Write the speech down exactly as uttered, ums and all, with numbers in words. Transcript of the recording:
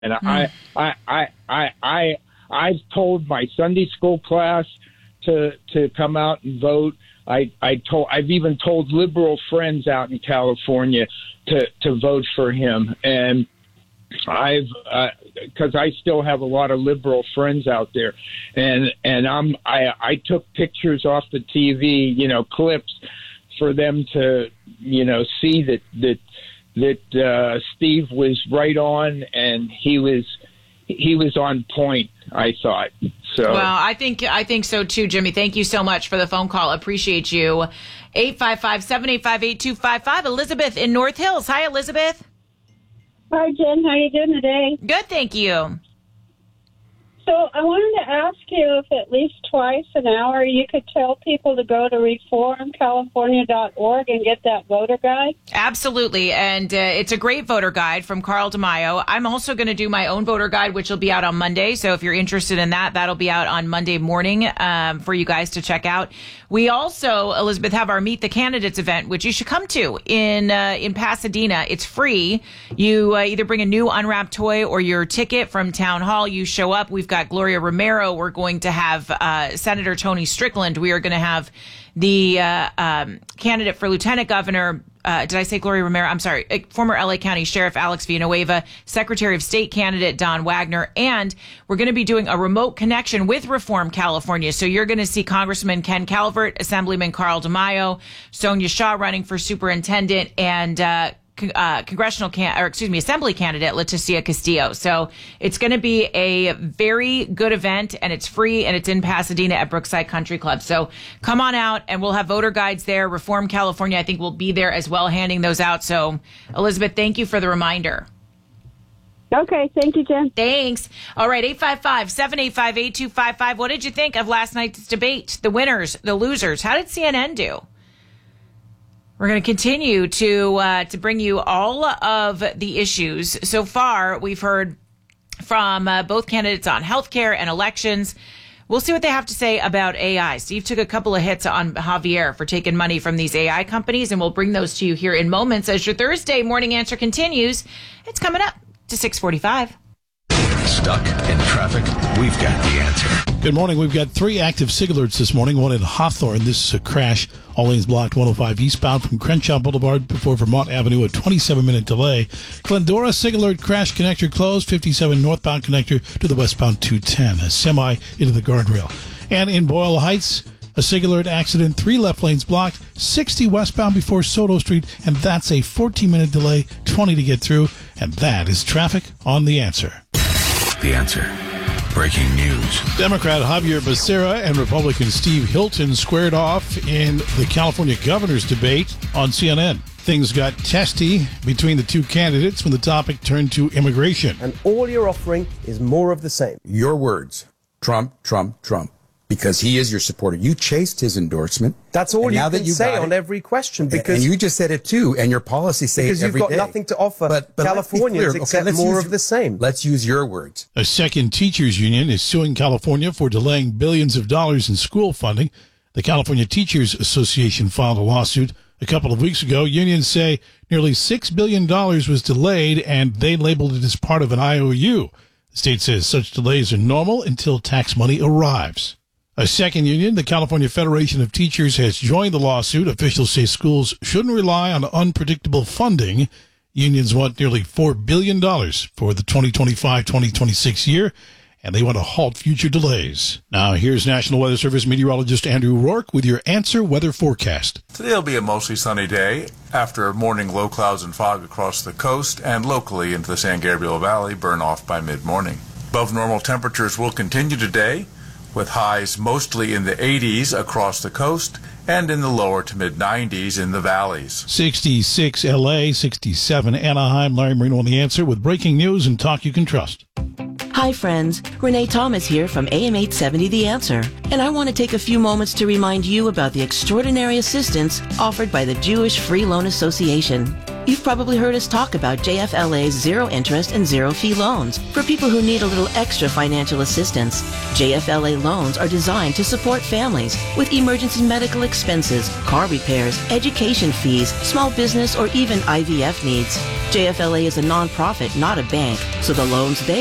And mm. I, I, I, I, I, I've told my Sunday school class to to come out and vote. I, I told, I've even told liberal friends out in California to, to vote for him. And I've, because uh, I still have a lot of liberal friends out there, and and I'm I, I took pictures off the T V, you know, clips for them to, you know, see that that that uh, Steve was right on, and he was he was on point, I thought. So well, I think I think so too, Jimmy. Thank you so much for the phone call. Appreciate you. eight five five, seven eight five, eight two five five. Elizabeth in North Hills. Hi, Elizabeth. Hi, Jen. How are you doing today? Good, thank you. So I wanted to ask you if at least twice an hour you could tell people to go to reform california dot org and get that voter guide. Absolutely. And uh, it's a great voter guide from Carl DeMaio. I'm also going to do my own voter guide, which will be out on Monday. So if you're interested in that, that'll be out on Monday morning um, for you guys to check out. We also, Elizabeth, have our Meet the Candidates event, which you should come to in uh, in Pasadena. It's free. You uh, either bring a new unwrapped toy or your ticket from Town Hall. You show up. We've got Gloria Romero. We're going to have uh, Senator Tony Strickland. We are going to have the uh, um, candidate for lieutenant governor. Uh, did I say Gloria Romero? I'm sorry. Uh, former L A County Sheriff Alex Villanueva, Secretary of State candidate Don Wagner, and we're going to be doing a remote connection with Reform California. So you're going to see Congressman Ken Calvert, Assemblyman Carl DeMaio, Sonia Shaw running for superintendent, and uh, Uh, congressional can, or excuse me, assembly candidate Leticia Castillo. So it's going to be a very good event, and it's free, and it's in Pasadena at Brookside Country Club. So come on out, and we'll have voter guides there. Reform California, I think, will be there as well, handing those out. So Elizabeth, thank you for the reminder. Okay, thank you, Jen. Thanks. All right, eight five five, seven eight five, eight two five five. What did you think of last night's debate? The winners, the losers. How did C N N do? We're going to continue to uh, to bring you all of the issues. So far, we've heard from uh, both candidates on healthcare and elections. We'll see what they have to say about A I. Steve took a couple of hits on Javier for taking money from these A I companies, and we'll bring those to you here in moments as your Thursday morning answer continues. It's coming up to six forty-five. Stuck in traffic? We've got the answer. Good morning. We've got three active SIG alerts this morning. One in Hawthorne. This uh, crash, all lanes blocked, one oh five eastbound from Crenshaw Boulevard before Vermont Avenue, a twenty-seven minute delay. Glendora, SIG alert, crash connector closed, fifty-seven northbound connector to the westbound two ten, a semi into the guardrail. And in Boyle Heights, a SIG alert accident, three left lanes blocked, sixty westbound before Soto Street, and that's a fourteen minute delay, twenty to get through, and that is traffic on The Answer. The Answer. Breaking news. Democrat Javier Becerra and Republican Steve Hilton squared off in the California governor's debate on C N N. Things got testy between the two candidates when the topic turned to immigration. And all you're offering is more of the same. Your words. Trump, Trump, Trump. Because he is your supporter. You chased his endorsement. That's all you now can that you say on it, every question. Because and you just said it too, and your policy say it every day. Because you've got nothing to offer but, but Californians except okay, more use, of the same. Let's use your words. A second teachers union is suing California for delaying billions of dollars in school funding. The California Teachers Association filed a lawsuit a couple of weeks ago. Unions say nearly six billion dollars was delayed, and they labeled it as part of an I O U. The state says such delays are normal until tax money arrives. A second union, the California Federation of Teachers, has joined the lawsuit. Officials say schools shouldn't rely on unpredictable funding. Unions want nearly four billion dollars for the twenty twenty-five twenty twenty-six year, and they want to halt future delays. Now, here's National Weather Service meteorologist Andrew Rourke with your Answer Weather Forecast. Today will be a mostly sunny day after morning low clouds and fog across the coast and locally into the San Gabriel Valley burn off by mid-morning. Above normal temperatures will continue today, with highs mostly in the eighties across the coast and in the lower to mid nineties in the valleys. sixty-six L A, sixty-seven Anaheim. Larry Marino on The Answer with breaking news and talk you can trust. Hi, friends. Renee Thomas here from A M eight seventy The Answer. And I want to take a few moments to remind you about the extraordinary assistance offered by the Jewish Free Loan Association. You've probably heard us talk about J F L A's zero interest and zero fee loans for people who need a little extra financial assistance. J F L A loans are designed to support families with emergency medical expenses, car repairs, education fees, small business, or even I V F needs. J F L A is a nonprofit, not a bank, so the loans they